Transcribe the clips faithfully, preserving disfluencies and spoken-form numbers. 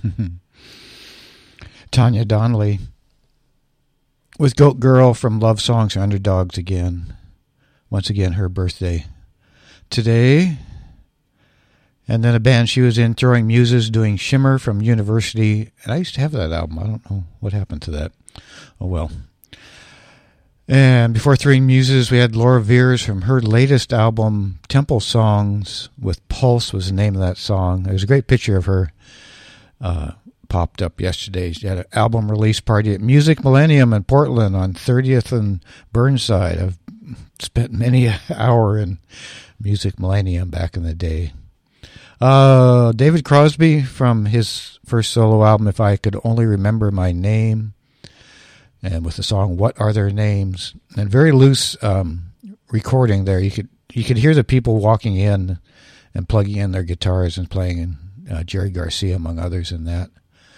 Tanya Donnelly with Goat Girl from Love Songs for Underdogs again. Once again, her birthday today. And then a band she was in, Throwing Muses, doing Shimmer from University. And I used to have that album. I don't know what happened to that. Oh, well. And before Throwing Muses, we had Laura Veers from her latest album, Temple Songs, with Pulse was the name of that song. There's a great picture of her uh, popped up yesterday. She had an album release party at Music Millennium in Portland on thirtieth and Burnside. I've spent many an hour in Music Millennium back in the day. Uh, David Crosby from his first solo album, If I Could Only Remember My Name, and with the song What Are Their Names, and very loose um, recording there. You could you could hear the people walking in and plugging in their guitars and playing, and uh, Jerry Garcia among others in that.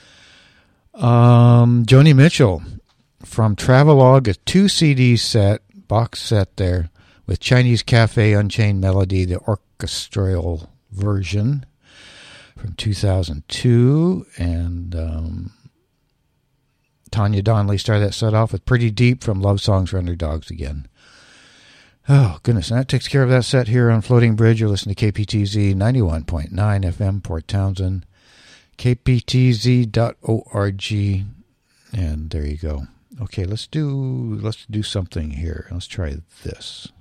Um, Joni Mitchell from Travelogue, a two C D set, box set there, with Chinese Cafe, Unchained Melody, the orchestral version from two thousand two, and um, Tanya Donnelly started that set off with Pretty Deep from Love Songs for Underdogs again. Oh, goodness, and that takes care of that set here on Floating Bridge. You're listening to K P T Z ninety-one point nine F M, Port Townsend, K P T Z dot org, and there you go. Okay, let's do let's do something here. Let's try this.